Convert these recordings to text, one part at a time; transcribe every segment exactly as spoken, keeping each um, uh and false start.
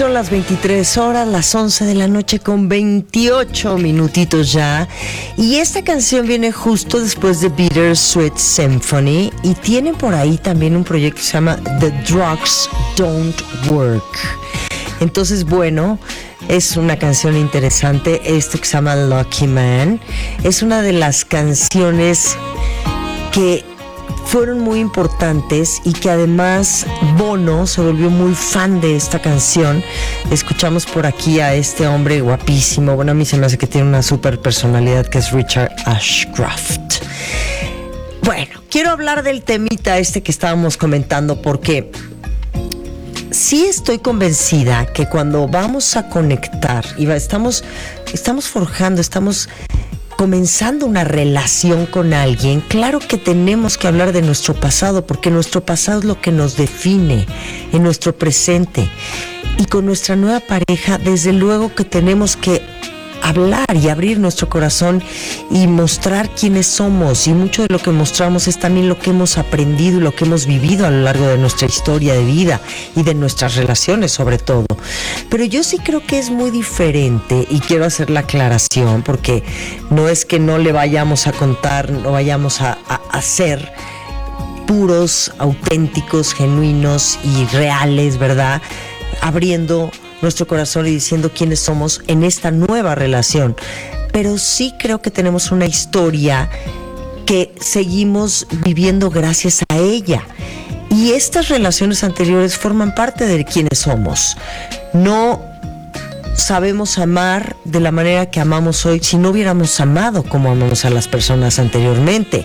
Son las veintitrés horas, las once de la noche con veintiocho minutitos ya. Y esta canción viene justo después de Bittersweet Symphony. Y tienen por ahí también un proyecto que se llama The Drugs Don't Work. Entonces, bueno, es una canción interesante. Esto que se llama Lucky Man. Es una de las canciones que fueron muy importantes y que además Bono se volvió muy fan de esta canción. Escuchamos por aquí a este hombre guapísimo, bueno, a mí se me hace que tiene una super personalidad, que es Richard Ashcroft. Bueno, quiero hablar del temita este que estábamos comentando, porque sí estoy convencida que cuando vamos a conectar y va, estamos, estamos forjando, estamos comenzando una relación con alguien, claro que tenemos que hablar de nuestro pasado, porque nuestro pasado es lo que nos define en nuestro presente. Y con nuestra nueva pareja, desde luego que tenemos que hablar y abrir nuestro corazón y mostrar quiénes somos, y mucho de lo que mostramos es también lo que hemos aprendido y lo que hemos vivido a lo largo de nuestra historia de vida y de nuestras relaciones sobre todo. Pero yo sí creo que es muy diferente, y quiero hacer la aclaración, porque no es que no le vayamos a contar, no vayamos a, a, a ser puros, auténticos, genuinos y reales, ¿verdad? Abriendo nuestro corazón y diciendo quiénes somos en esta nueva relación. Pero sí creo que tenemos una historia que seguimos viviendo gracias a ella. Y estas relaciones anteriores forman parte de quienes somos. No sabemos amar de la manera que amamos hoy si no hubiéramos amado como amamos a las personas anteriormente.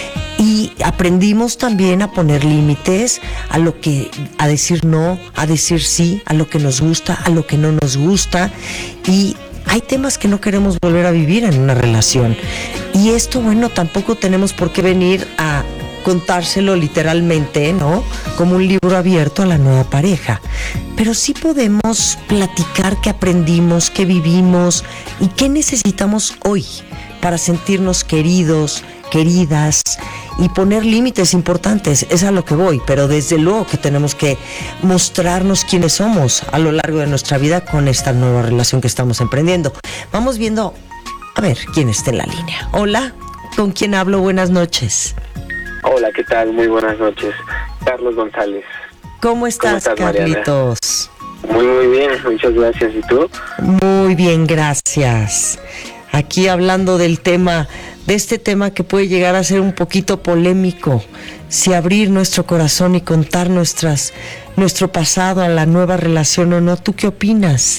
Y aprendimos también a poner límites, a lo que, a decir no, a decir sí, a lo que nos gusta, a lo que no nos gusta. Y hay temas que no queremos volver a vivir en una relación. Y esto, bueno, tampoco tenemos por qué venir a contárselo literalmente, ¿no? Como un libro abierto a la nueva pareja. Pero sí podemos platicar qué aprendimos, qué vivimos y qué necesitamos hoy para sentirnos queridos, queridas, y poner límites importantes. Es a lo que voy, pero desde luego que tenemos que mostrarnos quiénes somos a lo largo de nuestra vida con esta nueva relación que estamos emprendiendo. Vamos viendo, a ver, quién está en la línea. Hola, ¿con quién hablo? Buenas noches. Hola, ¿qué tal? Muy buenas noches. Carlos González. ¿Cómo estás, ¿Cómo estás Carlitos? Mariana? Muy, muy bien, muchas gracias. ¿Y tú? Muy bien, gracias. Aquí hablando del tema, de este tema que puede llegar a ser un poquito polémico, si abrir nuestro corazón y contar nuestras, nuestro pasado a la nueva relación o no. ¿Tú qué opinas?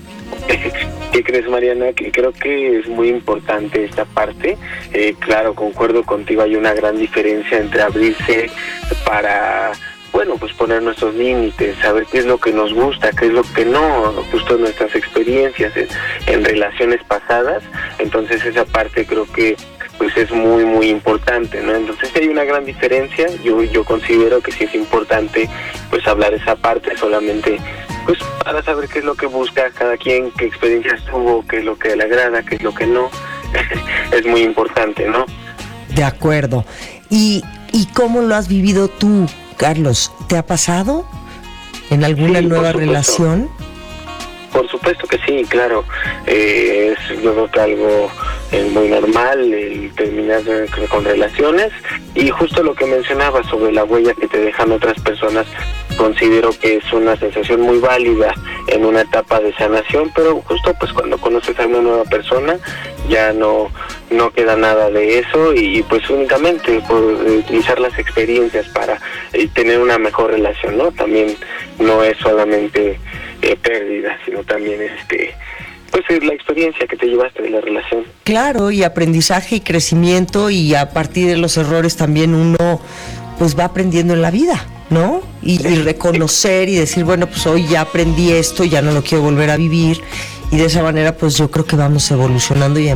¿Qué crees, Mariana? Que creo que es muy importante esta parte. Eh, claro, concuerdo contigo, hay una gran diferencia entre abrirse para, bueno, pues poner nuestros límites, saber qué es lo que nos gusta, qué es lo que no, justo nuestras experiencias en, en relaciones pasadas. Entonces esa parte creo que pues es muy muy importante, ¿no? Entonces hay una gran diferencia. Yo yo considero que sí es importante pues hablar esa parte, solamente pues para saber qué es lo que busca cada quien, qué experiencias tuvo, qué es lo que le agrada, qué es lo que no. Es muy importante, ¿no? De acuerdo. ¿Y, y cómo lo has vivido tú, Carlos? ¿Te ha pasado en alguna sí, nueva relación? Por supuesto que sí, claro. Eh, es yo creo que algo eh, muy normal el terminar con relaciones, y justo lo que mencionaba sobre la huella que te dejan otras personas, considero que es una sensación muy válida en una etapa de sanación, pero justo pues cuando conoces a una nueva persona ya no no queda nada de eso, y pues únicamente por utilizar las experiencias para eh, tener una mejor relación, ¿no? También no es solamente eh, pérdida, sino también este pues es la experiencia que te llevaste de la relación. Claro, y aprendizaje y crecimiento, y a partir de los errores también uno pues va aprendiendo en la vida, ¿no? Y, y reconocer y decir, bueno, pues hoy ya aprendí esto, ya no lo quiero volver a vivir, y de esa manera pues yo creo que vamos evolucionando y